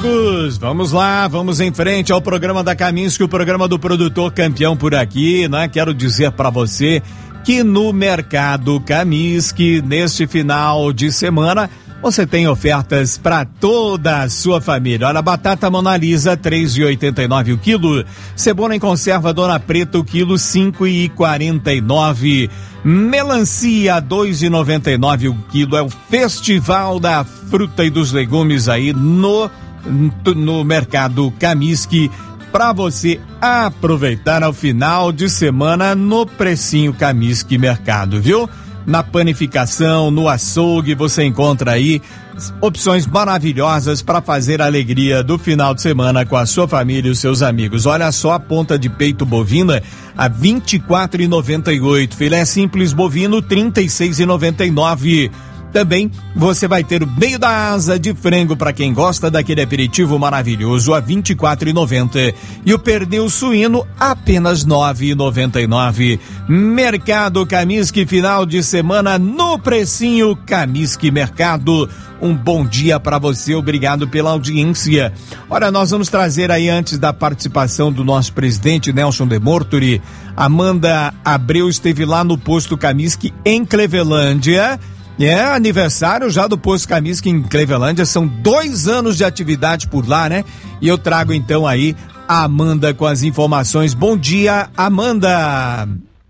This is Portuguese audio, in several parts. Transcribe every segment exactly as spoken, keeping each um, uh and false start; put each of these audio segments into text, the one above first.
amigos, vamos lá, vamos em frente ao programa da Kaminski, o programa do produtor campeão por aqui, né? Quero dizer para você que no Mercado Kaminski, neste final de semana, você tem ofertas para toda a sua família. Olha, batata Mona Lisa, três reais e oitenta e nove o quilo. Cebola em conserva Dona Preta, o quilo, cinco reais e quarenta e nove. Melancia, dois reais e noventa e nove o quilo. É o Festival da Fruta e dos Legumes aí no, no Mercado Kaminski, para você aproveitar ao final de semana no precinho Kaminski Mercado, viu? Na panificação, no açougue, você encontra aí opções maravilhosas para fazer a alegria do final de semana com a sua família e os seus amigos. Olha só, a ponta de peito bovina a vinte e quatro reais e noventa e oito, filé simples bovino trinta e seis reais e noventa e nove. Também você vai ter o meio da asa de frango para quem gosta daquele aperitivo maravilhoso a vinte e quatro reais e noventa e o pernil suíno apenas nove reais e noventa e nove. Mercado Kaminski, final de semana no precinho Kaminski Mercado. Um bom dia para você, obrigado pela audiência. Olha, nós vamos trazer aí, antes da participação do nosso presidente Nelson de Morturi, Amanda Abreu esteve lá no posto Kaminski em Clevelândia. É aniversário já do posto Kaminski em Clevelândia, são dois anos de atividade por lá, né? E eu trago então aí a Amanda com as informações. Bom dia, Amanda!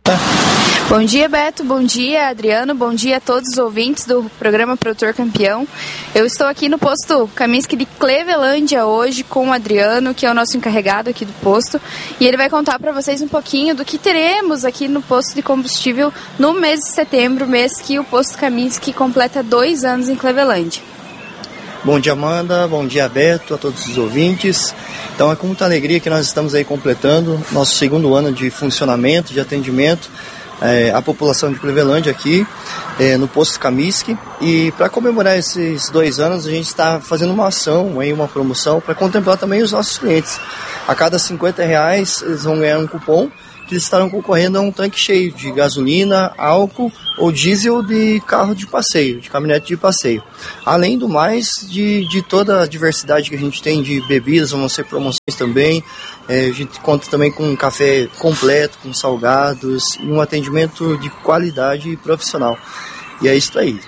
Bom dia, Beto, bom dia, Adriano, bom dia a todos os ouvintes do programa Produtor Campeão. Eu estou aqui no posto Kaminski de Clevelândia hoje com o Adriano, que é o nosso encarregado aqui do posto, e ele vai contar para vocês um pouquinho do que teremos aqui no posto de combustível no mês de setembro, mês que o posto Kaminski completa dois anos em Clevelândia. Bom dia, Amanda, bom dia, Beto, a todos os ouvintes. Então é com muita alegria que nós estamos aí completando nosso segundo ano de funcionamento, de atendimento é, à população de Clevelândia aqui é, no posto Kaminski. E para comemorar esses dois anos, a gente está fazendo uma ação, aí, uma promoção para contemplar também os nossos clientes. A cada cinquenta reais eles vão ganhar um cupom que eles estarão concorrendo a um tanque cheio de gasolina, álcool ou diesel de carro de passeio, de caminhonete de passeio. Além do mais, de, de toda a diversidade que a gente tem de bebidas, vão ser promoções também. É, a gente conta também com um café completo, com salgados e um atendimento de qualidade e profissional. E é isso aí.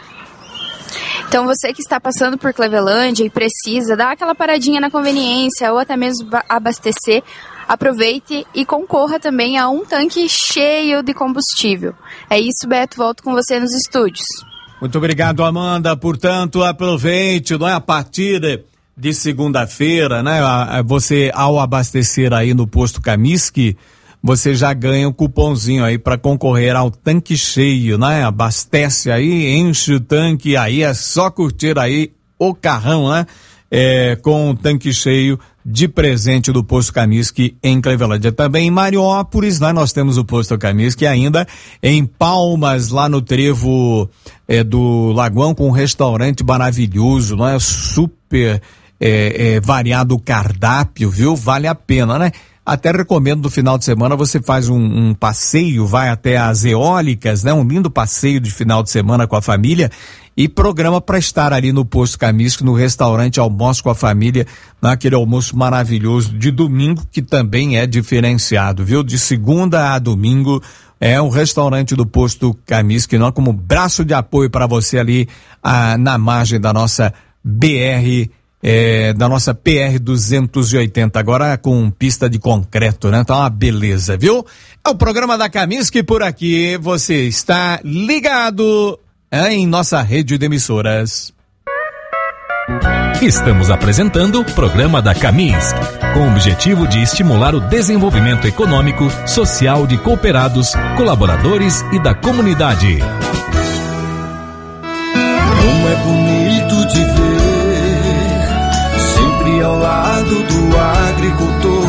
Então você que está passando por Clevelândia e precisa dar aquela paradinha na conveniência ou até mesmo abastecer, aproveite e concorra também a um tanque cheio de combustível. É isso, Beto, volto com você nos estúdios. Muito obrigado, Amanda. Portanto, aproveite, não é? A partir de segunda-feira, né? Você, ao abastecer aí no posto Kaminski, você já ganha um cupomzinho aí para concorrer ao tanque cheio, né? Abastece aí, enche o tanque, aí é só curtir aí o carrão, né? É, com o tanque cheio de presente do posto Kaminski em Clevelândia. Também em Mariópolis, lá nós temos o posto Kaminski, ainda em Palmas, lá no trevo é, do Lagoão, com um restaurante maravilhoso, não é? Super é, é, variado o cardápio, viu? Vale a pena, né? Até recomendo no final de semana você faz um, um passeio, vai até as eólicas, né? Um lindo passeio de final de semana com a família e programa para estar ali no posto Kaminski, no restaurante Almoço com a Família, naquele almoço maravilhoso de domingo, que também é diferenciado, viu? De segunda a domingo é um restaurante do posto Kaminski, não, como braço de apoio para você ali ah, na margem da nossa B R, é, da nossa P R duzentos e oitenta, agora com pista de concreto, né? Então, uma beleza, viu? É o programa da Kaminski por aqui, você está ligado em nossa rede de emissoras. Estamos apresentando o programa da Kaminski, com o objetivo de estimular o desenvolvimento econômico, social de cooperados, colaboradores e da comunidade. Como é bonito de ver, sempre ao lado do agricultor,